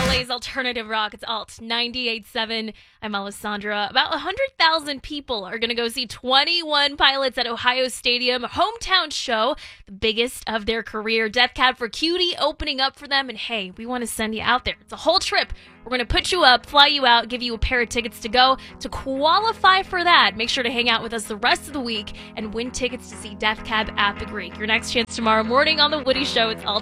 LA's alternative rock. It's Alt 98.7. I'm Alessandra. About 100,000 people are going to go see 21 Pilots at Ohio Stadium. Hometown show, the biggest of their career. Death Cab for Cutie opening up for them. And hey, we want to send you out there. It's a whole trip. We're going to put you up, fly you out, give you a pair of tickets to go. To qualify for that, make sure to hang out with us the rest of the week and win tickets to see Death Cab at the Greek. Your next chance tomorrow morning on The Woody Show. It's Alt